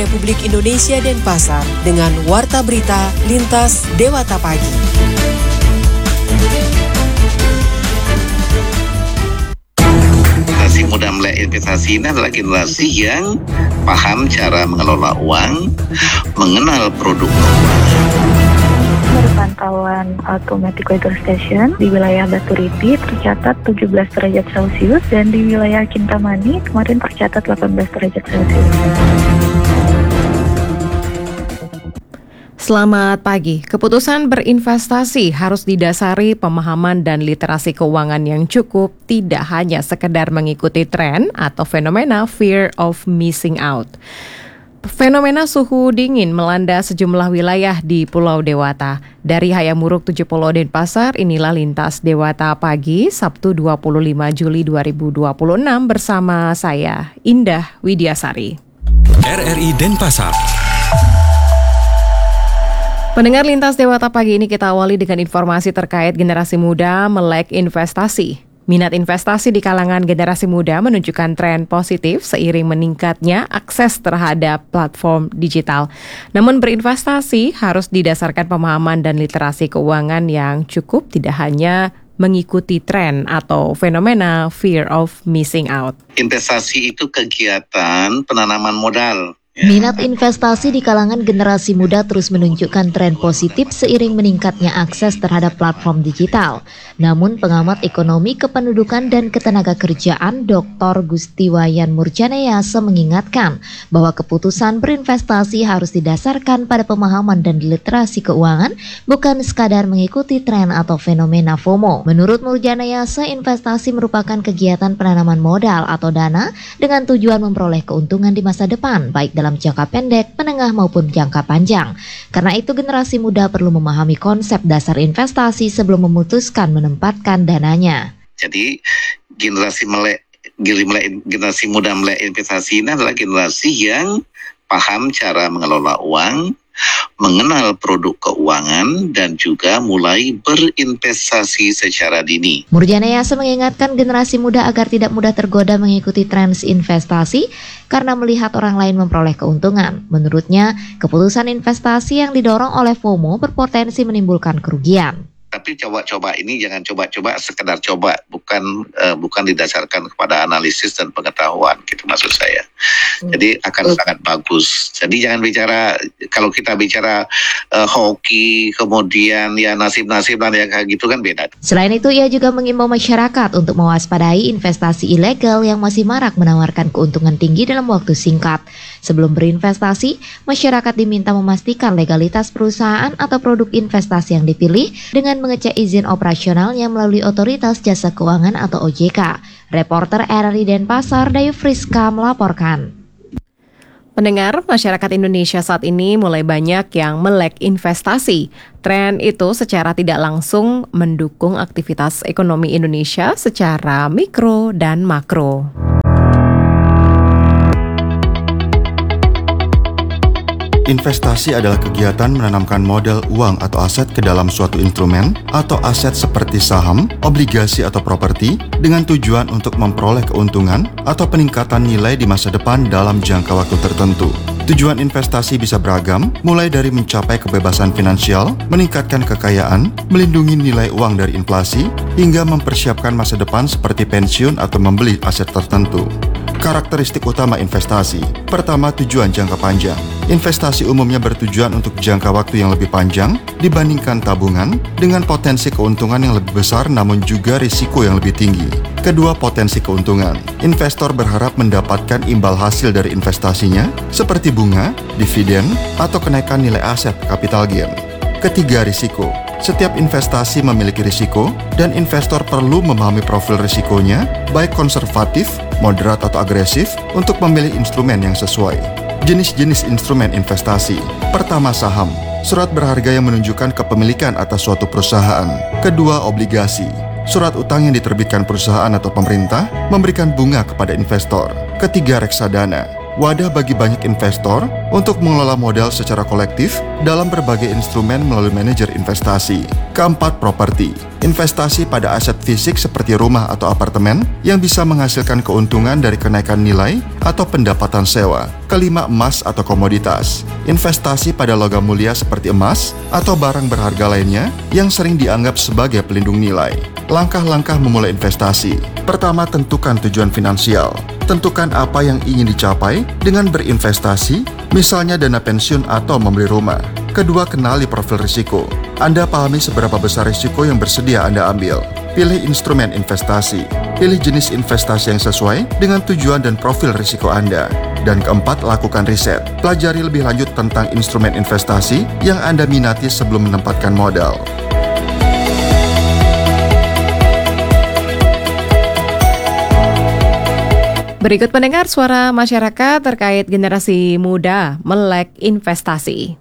Republik Indonesia Denpasar dengan Warta Berita Lintas Dewata Pagi. Generasi muda melek investasi ini adalah generasi yang paham cara mengelola uang, mengenal produk keuangan. Dari pantauan Automatic Weather Station di wilayah Batu Riti tercatat 17 derajat Celcius dan di wilayah Kintamani kemarin tercatat 18 derajat Celcius. Selamat pagi. Keputusan berinvestasi harus didasari pemahaman dan literasi keuangan yang cukup, tidak hanya sekedar mengikuti tren atau fenomena fear of missing out. Fenomena suhu dingin melanda sejumlah wilayah di Pulau Dewata. Dari Hayamuruk 7 Pulau Denpasar, inilah Lintas Dewata Pagi, Sabtu 25 Juli 2026 bersama saya, Indah Widiasari. RRI Denpasar. Pendengar Lintas Dewata Pagi ini kita awali dengan informasi terkait generasi muda melek investasi. Minat investasi di kalangan generasi muda menunjukkan tren positif seiring meningkatnya akses terhadap platform digital. Namun berinvestasi harus didasarkan pemahaman dan literasi keuangan yang cukup, tidak hanya mengikuti tren atau fenomena fear of missing out. Investasi itu kegiatan penanaman modal. Minat investasi di kalangan generasi muda terus menunjukkan tren positif seiring meningkatnya akses terhadap platform digital. Namun pengamat ekonomi kependudukan dan ketenagakerjaan Dr. Gustiwayan Murjaneyasa mengingatkan bahwa keputusan berinvestasi harus didasarkan pada pemahaman dan literasi keuangan, bukan sekadar mengikuti tren atau fenomena FOMO. Menurut Murjaneyasa, investasi merupakan kegiatan penanaman modal atau dana dengan tujuan memperoleh keuntungan di masa depan, baik dalam jangka pendek, menengah maupun jangka panjang. Karena itu generasi muda perlu memahami konsep dasar investasi sebelum memutuskan menempatkan dananya. Jadi generasi muda melek investasi ini adalah generasi yang paham cara mengelola uang, mengenal produk keuangan, dan juga mulai berinvestasi secara dini. Murjaneyasa mengingatkan generasi muda agar tidak mudah tergoda mengikuti tren investasi karena melihat orang lain memperoleh keuntungan. Menurutnya, keputusan investasi yang didorong oleh FOMO berpotensi menimbulkan kerugian. Tapi coba-coba ini jangan coba-coba sekedar coba, bukan didasarkan kepada analisis dan pengetahuan, gitu maksud saya. Jadi akan sangat bagus. Jadi jangan bicara, kalau kita bicara hoki, kemudian ya nasib-nasib dan yang kayak gitu kan beda. Selain itu, ia juga mengimbau masyarakat untuk mewaspadai investasi ilegal yang masih marak menawarkan keuntungan tinggi dalam waktu singkat. Sebelum berinvestasi, masyarakat diminta memastikan legalitas perusahaan atau produk investasi yang dipilih dengan mengecek izin operasionalnya melalui Otoritas Jasa Keuangan atau OJK. Reporter RRI Denpasar, Dayu Friska melaporkan. Pendengar, masyarakat Indonesia saat ini mulai banyak yang melek investasi. Tren itu secara tidak langsung mendukung aktivitas ekonomi Indonesia secara mikro dan makro. Investasi adalah kegiatan menanamkan modal uang atau aset ke dalam suatu instrumen atau aset seperti saham, obligasi atau properti dengan tujuan untuk memperoleh keuntungan atau peningkatan nilai di masa depan dalam jangka waktu tertentu. Tujuan investasi bisa beragam, mulai dari mencapai kebebasan finansial, meningkatkan kekayaan, melindungi nilai uang dari inflasi, hingga mempersiapkan masa depan seperti pensiun atau membeli aset tertentu. Karakteristik utama investasi. Pertama, tujuan jangka panjang. Investasi umumnya bertujuan untuk jangka waktu yang lebih panjang dibandingkan tabungan dengan potensi keuntungan yang lebih besar namun juga risiko yang lebih tinggi. Kedua, potensi keuntungan. Investor berharap mendapatkan imbal hasil dari investasinya seperti bunga, dividen, atau kenaikan nilai aset capital gain. Ketiga, risiko. Setiap investasi memiliki risiko dan investor perlu memahami profil risikonya, baik konservatif, moderat atau agresif untuk memilih instrumen yang sesuai. Jenis-jenis instrumen investasi. Pertama, saham. Surat berharga yang menunjukkan kepemilikan atas suatu perusahaan. Kedua, obligasi. Surat utang yang diterbitkan perusahaan atau pemerintah memberikan bunga kepada investor. Ketiga, reksadana. Wadah bagi banyak investor untuk mengelola modal secara kolektif dalam berbagai instrumen melalui manajer investasi. Keempat, properti. Investasi pada aset fisik seperti rumah atau apartemen yang bisa menghasilkan keuntungan dari kenaikan nilai atau pendapatan sewa. Kelima, emas atau komoditas. Investasi pada logam mulia seperti emas atau barang berharga lainnya yang sering dianggap sebagai pelindung nilai. Langkah-langkah memulai investasi. Pertama, tentukan tujuan finansial. Tentukan apa yang ingin dicapai dengan berinvestasi, misalnya dana pensiun atau membeli rumah. Kedua, kenali profil risiko. Anda pahami seberapa besar risiko yang bersedia Anda ambil. Pilih instrumen investasi. Pilih jenis investasi yang sesuai dengan tujuan dan profil risiko Anda. Dan keempat, lakukan riset. Pelajari lebih lanjut tentang instrumen investasi yang Anda minati sebelum menempatkan modal. Berikut pendengar suara masyarakat terkait generasi muda melek investasi.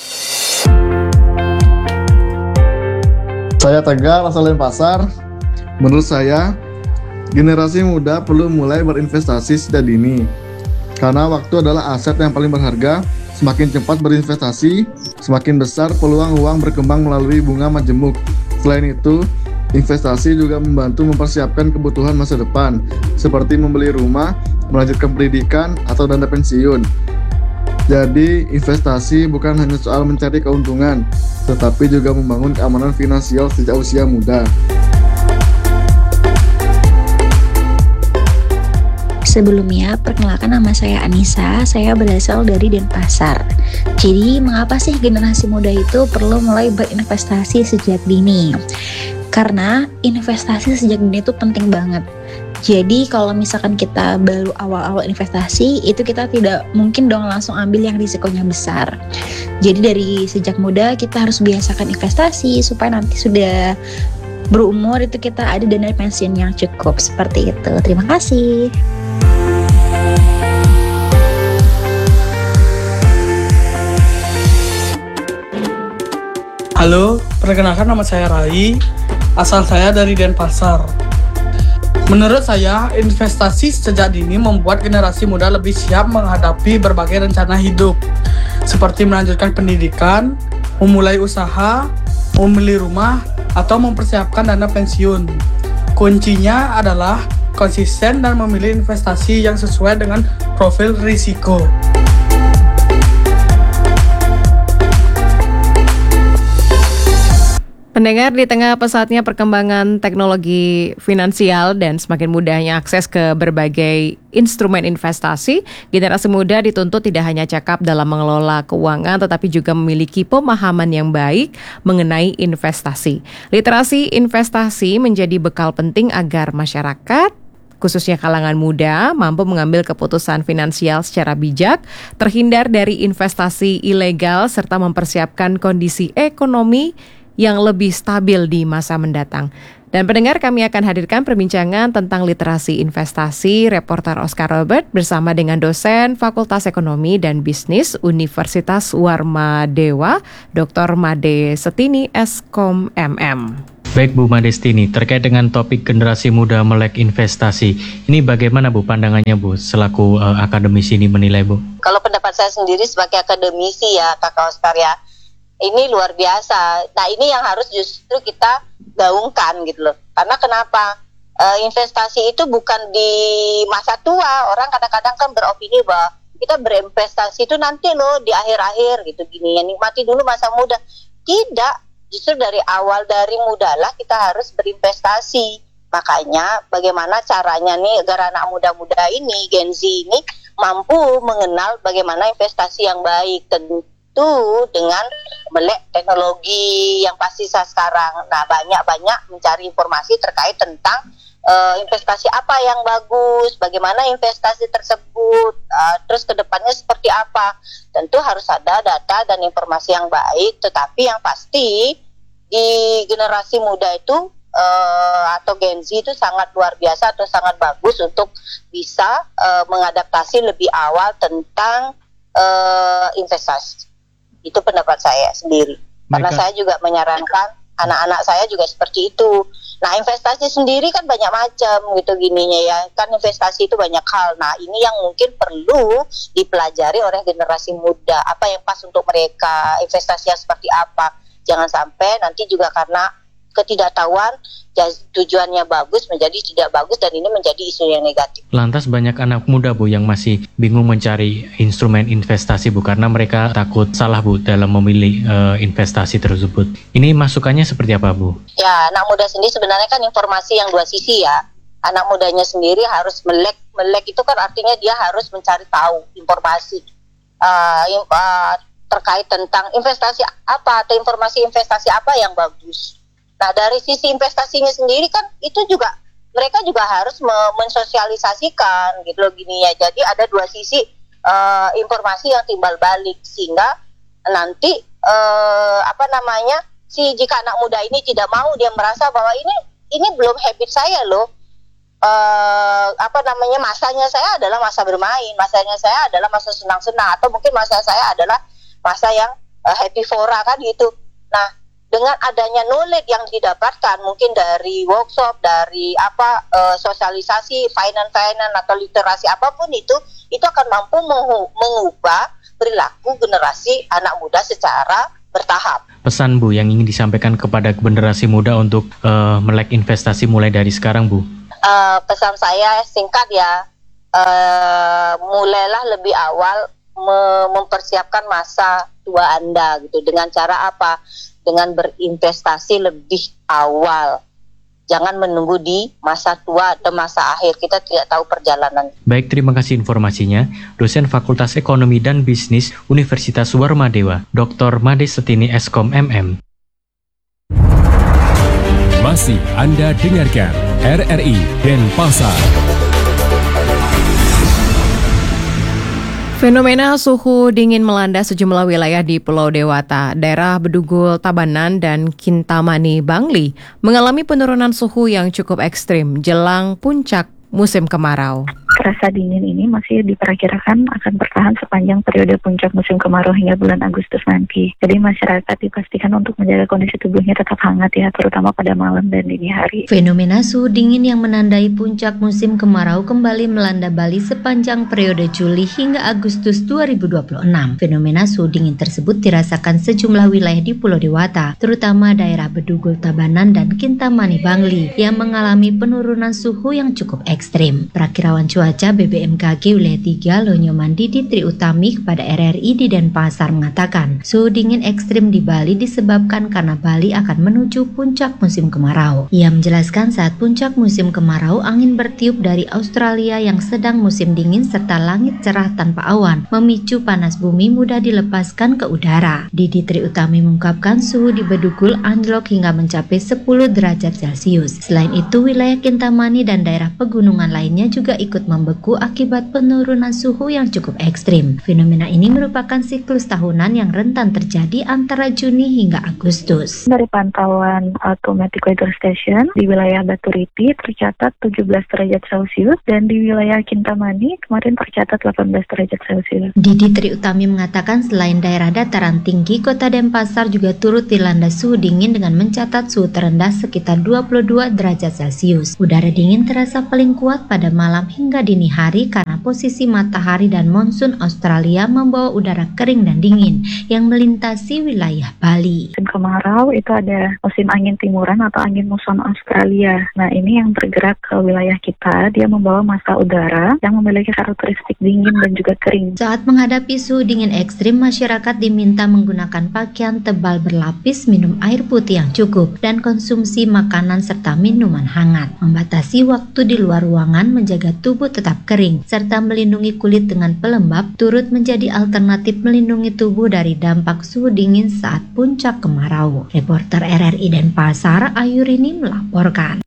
Saya Tegar, asal Denpasar. Menurut saya, generasi muda perlu mulai berinvestasi sejak dini. Karena waktu adalah aset yang paling berharga. Semakin cepat berinvestasi, semakin besar peluang uang berkembang melalui bunga majemuk. Selain itu, investasi juga membantu mempersiapkan kebutuhan masa depan, seperti membeli rumah, melanjutkan pendidikan, atau dana pensiun. Jadi, investasi bukan hanya soal mencari keuntungan, tetapi juga membangun keamanan finansial sejak usia muda. Sebelumnya, perkenalkan nama saya Anissa, saya berasal dari Denpasar. Jadi, mengapa sih generasi muda itu perlu mulai berinvestasi sejak dini? Karena investasi sejak dini itu penting banget. Jadi kalau misalkan kita baru awal-awal investasi, itu kita tidak mungkin dong langsung ambil yang risikonya besar. Jadi dari sejak muda kita harus biasakan investasi supaya nanti sudah berumur itu kita ada dana pensiun yang cukup, seperti itu. Terima kasih. Halo, perkenalkan nama saya Rai, asal saya dari Denpasar. Menurut saya, investasi sejak dini membuat generasi muda lebih siap menghadapi berbagai rencana hidup, seperti melanjutkan pendidikan, memulai usaha, membeli rumah, atau mempersiapkan dana pensiun. Kuncinya adalah konsisten dan memilih investasi yang sesuai dengan profil risiko. Pendengar, di tengah pesatnya perkembangan teknologi finansial dan semakin mudahnya akses ke berbagai instrumen investasi, generasi muda dituntut tidak hanya cakap dalam mengelola keuangan, tetapi juga memiliki pemahaman yang baik mengenai investasi. Literasi investasi menjadi bekal penting agar masyarakat, khususnya kalangan muda, mampu mengambil keputusan finansial secara bijak, terhindar dari investasi ilegal, serta mempersiapkan kondisi ekonomi yang lebih stabil di masa mendatang. Dan pendengar, kami akan hadirkan perbincangan tentang literasi investasi, reporter Oscar Robert bersama dengan dosen Fakultas Ekonomi dan Bisnis Universitas Warma Dewa, Dr. Made Setini, Eskom MM. Baik Bu Madestini, terkait dengan topik generasi muda melek investasi, ini bagaimana Bu pandangannya Bu, selaku akademisi ini menilai Bu? Kalau pendapat saya sendiri sebagai akademisi ya Kakak Oscar ya, ini luar biasa. Nah ini yang harus justru kita gaungkan gitu loh. Karena kenapa? Investasi itu bukan di masa tua. Orang kadang-kadang kan beropini bahwa kita berinvestasi itu nanti loh di akhir-akhir gitu gini. Ya, nikmati dulu masa muda. Tidak. Justru dari awal, dari mudalah kita harus berinvestasi. Makanya bagaimana caranya nih agar anak muda-muda ini, Gen Z ini mampu mengenal bagaimana investasi yang baik. Tentu dengan melek teknologi yang pasti sekarang. Nah, banyak mencari informasi terkait tentang investasi apa yang bagus, bagaimana investasi tersebut, terus kedepannya seperti apa. Tentu harus ada data dan informasi yang baik, tetapi yang pasti di generasi muda itu atau Gen Z itu sangat luar biasa atau sangat bagus untuk bisa mengadaptasi lebih awal tentang investasi. Itu pendapat saya sendiri. Karena saya juga menyarankan anak-anak saya juga seperti itu. Nah, investasi sendiri kan banyak macam gitu gininya ya. Kan investasi itu banyak hal. Nah, ini yang mungkin perlu dipelajari oleh generasi muda. Apa yang pas untuk mereka, investasi yang seperti apa. Jangan sampai nanti juga karena ketidaktahuan tujuannya bagus menjadi tidak bagus dan ini menjadi isu yang negatif. Lantas banyak anak muda Bu yang masih bingung mencari instrumen investasi Bu karena mereka takut salah Bu dalam memilih investasi tersebut. Ini masukannya seperti apa Bu? Ya, anak muda sendiri sebenarnya kan informasi yang dua sisi ya. Anak mudanya sendiri harus melek itu kan artinya dia harus mencari tahu informasi terkait tentang investasi apa atau informasi investasi apa yang bagus. Nah, dari sisi investasinya sendiri kan itu juga mereka juga harus mensosialisasikan gitu loh gini ya. Jadi ada dua sisi informasi yang timbal balik sehingga nanti jika anak muda ini tidak mau, dia merasa bahwa ini belum habit saya loh. Masanya saya adalah masa bermain, masanya saya adalah masa senang-senang, atau mungkin masa saya adalah masa yang happy fora kan gitu. Nah, dengan adanya knowledge yang didapatkan mungkin dari workshop, dari sosialisasi finance atau literasi apapun itu akan mampu mengubah perilaku generasi anak muda secara bertahap. Pesan Bu yang ingin disampaikan kepada generasi muda untuk melek investasi mulai dari sekarang Bu? Pesan saya singkat ya, mulailah lebih awal mempersiapkan masa tua Anda gitu. Dengan cara apa? Dengan berinvestasi lebih awal. Jangan menunggu di masa tua atau masa akhir. Kita tidak tahu perjalanan. Baik, terima kasih informasinya. Dosen Fakultas Ekonomi dan Bisnis Universitas Warmadewa, Dr. Made Setini Eskom MM. Masih Anda dengarkan RRI Denpasar. Fenomena suhu dingin melanda sejumlah wilayah di Pulau Dewata, daerah Bedugul, Tabanan, dan Kintamani, Bangli mengalami penurunan suhu yang cukup ekstrim jelang puncak musim kemarau. Rasa dingin ini masih diperkirakan akan bertahan sepanjang periode puncak musim kemarau hingga bulan Agustus nanti. Jadi masyarakat dipastikan untuk menjaga kondisi tubuhnya tetap hangat ya, terutama pada malam dan dini hari. Fenomena suhu dingin yang menandai puncak musim kemarau kembali melanda Bali sepanjang periode Juli hingga Agustus 2026. Fenomena suhu dingin tersebut dirasakan sejumlah wilayah di Pulau Dewata, terutama daerah Bedugul, Tabanan, dan Kintamani, Bangli yang mengalami penurunan suhu yang cukup ekstrim. Perakirawan cuaca BBMKG wilayah 3 Lonyomandi di Tri Utami kepada RRI di Denpasar mengatakan suhu dingin ekstrim di Bali disebabkan karena Bali akan menuju puncak musim kemarau. Ia menjelaskan saat puncak musim kemarau angin bertiup dari Australia yang sedang musim dingin serta langit cerah tanpa awan memicu panas bumi mudah dilepaskan ke udara. Didi Tri Utami mengungkapkan suhu di Bedugul anjlok hingga mencapai 10 derajat Celcius. Selain itu wilayah Kintamani dan daerah pegunungan lainnya juga ikut membeku akibat penurunan suhu yang cukup ekstrim. Fenomena ini merupakan siklus tahunan yang rentan terjadi antara Juni hingga Agustus. Dari pantauan Automatic Weather Station di wilayah Batu Riti tercatat 17 derajat Celcius dan di wilayah Kintamani kemarin tercatat 18 derajat Celcius. Didi Tri Utami mengatakan selain daerah dataran tinggi, Kota Denpasar juga turut dilanda suhu dingin dengan mencatat suhu terendah sekitar 22 derajat Celcius. Udara dingin terasa paling kuat pada malam hingga dini hari karena posisi matahari dan monsun Australia membawa udara kering dan dingin yang melintasi wilayah Bali. Musim kemarau itu ada musim angin timuran atau angin muson Australia. Nah, ini yang bergerak ke wilayah kita, dia membawa massa udara yang memiliki karakteristik dingin dan juga kering. Saat menghadapi suhu dingin ekstrim, masyarakat diminta menggunakan pakaian tebal berlapis, minum air putih yang cukup, dan konsumsi makanan serta minuman hangat. Membatasi waktu di luar ruangan, menjaga tubuh tetap kering, serta melindungi kulit dengan pelembab turut menjadi alternatif melindungi tubuh dari dampak suhu dingin saat puncak kemarau. Reporter RRI Denpasar, Ayurini melaporkan.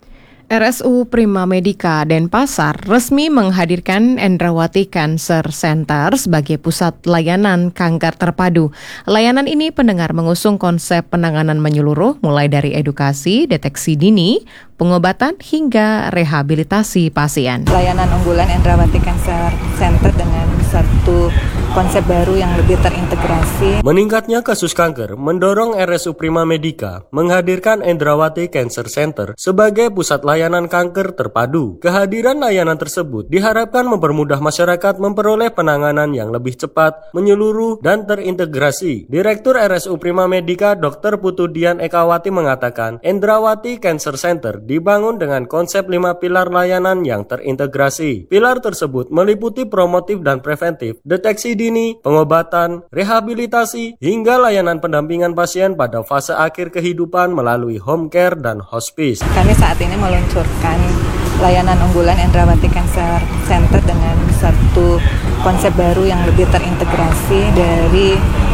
RSU Prima Medica Denpasar resmi menghadirkan Endrawati Cancer Center sebagai pusat layanan kanker terpadu. Layanan ini pendengar mengusung konsep penanganan menyeluruh mulai dari edukasi, deteksi dini, pengobatan hingga rehabilitasi pasien. Layanan unggulan Endrawati Cancer Center dengan satu konsep baru yang lebih terintegrasi. Meningkatnya kasus kanker mendorong RSU Prima Medica menghadirkan Endrawati Cancer Center sebagai pusat layanan kanker terpadu. Kehadiran layanan tersebut diharapkan mempermudah masyarakat memperoleh penanganan yang lebih cepat, menyeluruh, dan terintegrasi. Direktur RSU Prima Medica Dr. Putu Dian Ekawati mengatakan, Endrawati Cancer Center dibangun dengan konsep 5 pilar layanan yang terintegrasi. Pilar tersebut meliputi promotif dan preventif, deteksi dini, pengobatan, rehabilitasi, hingga layanan pendampingan pasien pada fase akhir kehidupan melalui home care dan hospice. Kami saat ini meluncurkan layanan unggulan Endrawati Cancer Center dengan satu konsep baru yang lebih terintegrasi dari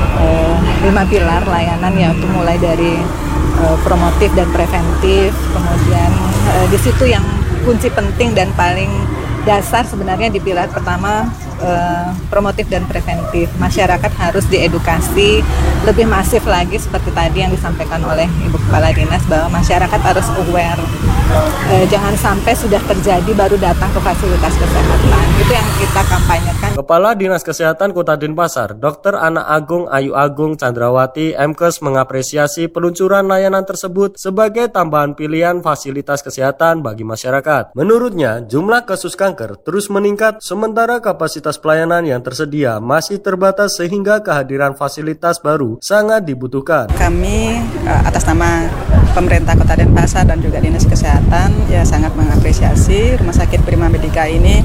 5 pilar layanan, yaitu mulai dari promotif dan preventif, kemudian di situ yang kunci penting dan paling dasar sebenarnya di pilar pertama promotif dan preventif. Masyarakat harus diedukasi lebih masif lagi seperti tadi yang disampaikan oleh Ibu Kepala Dinas bahwa masyarakat harus aware. Jangan sampai sudah terjadi baru datang ke fasilitas kesehatan. Itu yang kita kampanyekan. Kepala Dinas Kesehatan Kota Denpasar, Dr. Ana Agung Ayu Agung Chandrawati MKes mengapresiasi peluncuran layanan tersebut sebagai tambahan pilihan fasilitas kesehatan bagi masyarakat. Menurutnya, jumlah kasus kanker terus meningkat sementara kapasitas pelayanan yang tersedia masih terbatas sehingga kehadiran fasilitas baru sangat dibutuhkan. Kami atas nama pemerintah Kota Denpasar dan juga Dinas Kesehatan ya sangat mengapresiasi Rumah Sakit Prima Medica ini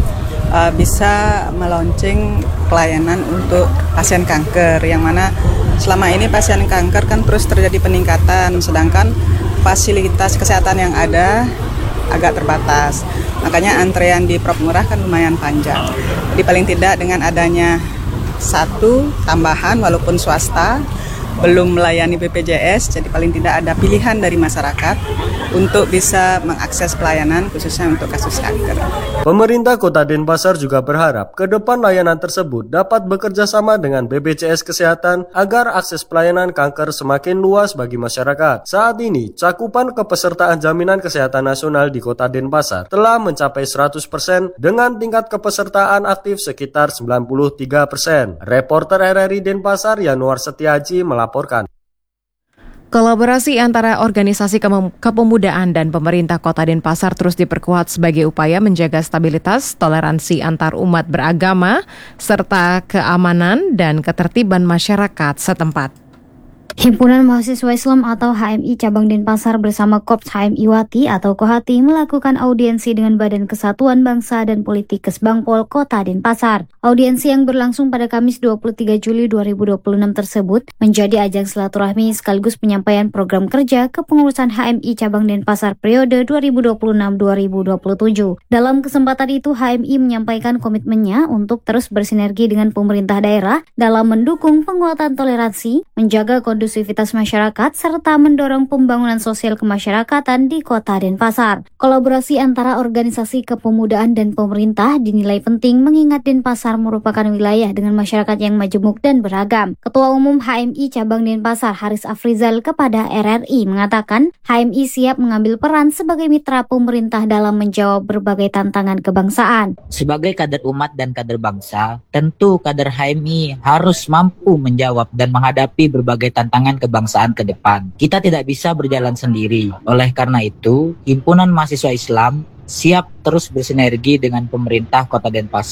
bisa meluncing pelayanan untuk pasien kanker, yang mana selama ini pasien kanker kan terus terjadi peningkatan, sedangkan fasilitas kesehatan yang ada agak terbatas. Makanya antrean di Prop Murah kan lumayan panjang. Jadi paling tidak dengan adanya satu tambahan walaupun swasta, belum melayani BPJS, jadi paling tidak ada pilihan dari masyarakat untuk bisa mengakses pelayanan khususnya untuk kasus kanker. Pemerintah Kota Denpasar juga berharap ke depan layanan tersebut dapat bekerja sama dengan BPJS Kesehatan agar akses pelayanan kanker semakin luas bagi masyarakat. Saat ini, cakupan kepesertaan jaminan kesehatan nasional di Kota Denpasar telah mencapai 100% dengan tingkat kepesertaan aktif sekitar 93%. Reporter RRI Denpasar Yanuar Setiaji melaporkan. Kolaborasi antara organisasi kepemudaan dan pemerintah Kota Denpasar terus diperkuat sebagai upaya menjaga stabilitas, toleransi antar umat beragama, serta keamanan dan ketertiban masyarakat setempat. Himpunan Mahasiswa Islam atau HMI Cabang Denpasar bersama Korps HMI Wati atau Kohati melakukan audiensi dengan Badan Kesatuan Bangsa dan Politik Kesbangpol Kota Denpasar. Audiensi yang berlangsung pada Kamis 23 Juli 2026 tersebut menjadi ajang silaturahmi sekaligus penyampaian program kerja kepengurusan HMI Cabang Denpasar periode 2026-2027. Dalam kesempatan itu, HMI menyampaikan komitmennya untuk terus bersinergi dengan pemerintah daerah dalam mendukung penguatan toleransi, menjaga kondusivitas masyarakat, serta mendorong pembangunan sosial kemasyarakatan di Kota Denpasar. Kolaborasi antara organisasi kepemudaan dan pemerintah dinilai penting mengingat Denpasar merupakan wilayah dengan masyarakat yang majemuk dan beragam. Ketua Umum HMI Cabang Denpasar Haris Afrizal kepada RRI mengatakan HMI siap mengambil peran sebagai mitra pemerintah dalam menjawab berbagai tantangan kebangsaan. Sebagai kader umat dan kader bangsa, tentu kader HMI harus mampu menjawab dan menghadapi berbagai tantangan kebangsaan ke depan. Kita tidak bisa berjalan sendiri. Oleh karena itu, Himpunan Mahasiswa Islam siap terus bersinergi dengan pemerintah Kota Denpasar